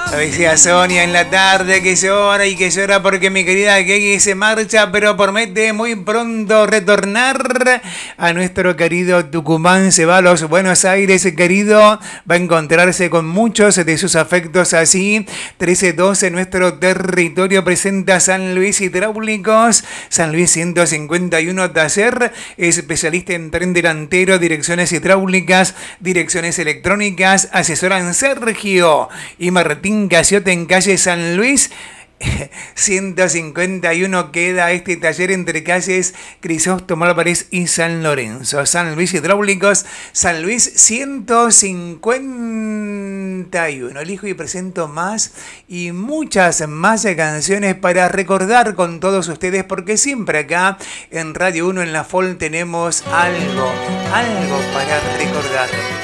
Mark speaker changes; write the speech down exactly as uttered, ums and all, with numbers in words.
Speaker 1: Decía Sonia en la tarde que llora y que llora porque mi querida Gegi se marcha, pero promete muy pronto retornar a nuestro querido Tucumán. Se va a los Buenos Aires, querido. Va a encontrarse con muchos de sus afectos así. trece doce, nuestro territorio presenta San Luis Hidráulicos. San Luis ciento cincuenta y uno Taller, especialista en tren delantero, direcciones hidráulicas, direcciones electrónicas. Asesoran Sergio y Martín Casiote en calle San Luis ciento cincuenta y uno. Queda este taller entre calles Crisóstomo Álvarez y San Lorenzo. San Luis Hidráulicos, San Luis ciento cincuenta y uno. Elijo y presento más y muchas más canciones para recordar con todos ustedes, porque siempre acá en Radio uno en la F O L tenemos algo, algo para recordar.